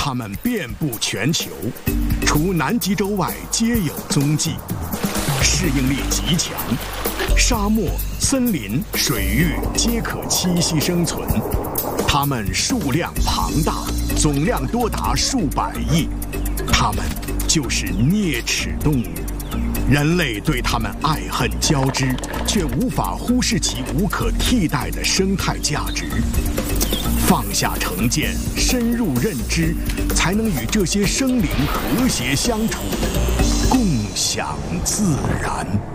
它们遍布全球，除南极洲外皆有踪迹，适应力极强，沙漠、森林、水域皆可栖息生存。它们数量庞大，总量多达数百亿。它们就是啮齿动物。人类对它们爱恨交织，却无法忽视其无可替代的生态价值。放下成见，深入认知，才能与这些生灵和谐相处，共享自然。